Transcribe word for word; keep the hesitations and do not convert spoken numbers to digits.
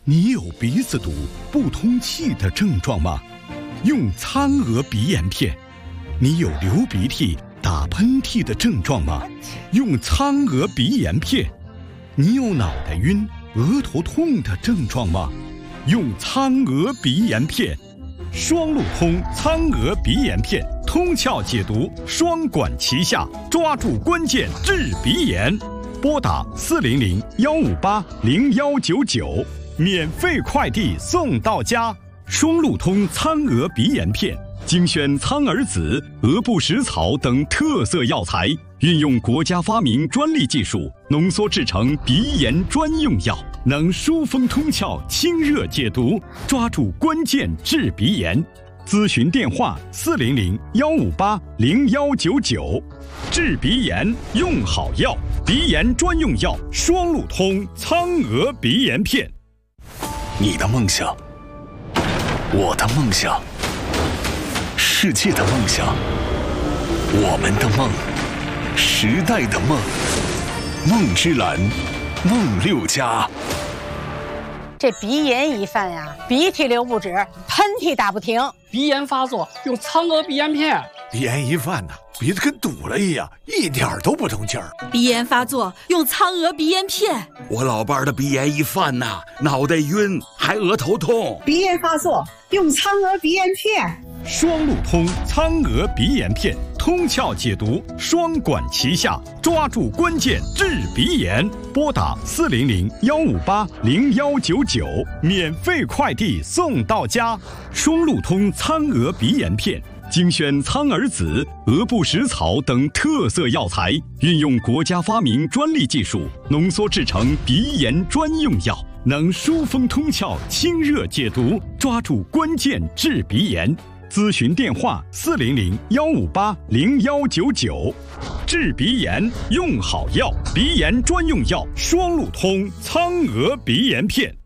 你有鼻子堵、不通气的症状吗？用苍娥鼻炎片。你有流鼻涕、打喷嚏的症状吗？用苍娥鼻炎片。你有脑袋晕、额头痛的症状吗？用苍娥鼻炎片。双路通苍娥鼻炎片，通窍解毒，双管齐下，抓住关键治鼻炎。拨打四零零幺五八零幺九九，免费快递送到家。双路通苍娥鼻炎片，精选苍耳子、鹅不食草等特色药材，运用国家发明专利技术，浓缩制成鼻炎专用药，能疏风通窍、清热解毒，抓住关键治鼻炎。咨询电话：四零零幺五八零幺九九。治鼻炎用好药，鼻炎专用药双路通苍娥鼻炎片。 你的梦想，我的梦想，世界的梦想，我们的梦，时代的梦，梦之蓝，梦六家。 这鼻炎一犯呀，鼻涕流不止，喷嚏打不停。 鼻炎发作用苍娥鼻炎片。 鼻炎一犯呐，鼻子跟堵了一样，一点都不通气儿。 鼻炎发作用苍娥鼻炎片。 我老伴儿的鼻炎一犯呐，脑袋晕，还额头痛。 鼻炎发作用苍娥鼻炎片。 双路通苍娥鼻炎片，通窍解毒，双管齐下，抓住关键治鼻炎。拨打四零零幺五八零幺九九，免费快递送到家。双路通苍娥鼻炎片，精选苍耳子、鹅不食草等特色药材，运用国家发明专利技术，浓缩制成鼻炎专用药，能疏风通窍、清热解毒，抓住关键治鼻炎。咨询电话：四零零幺五八零幺九九。治鼻炎用好药，鼻炎专用药双路通苍娥鼻炎片。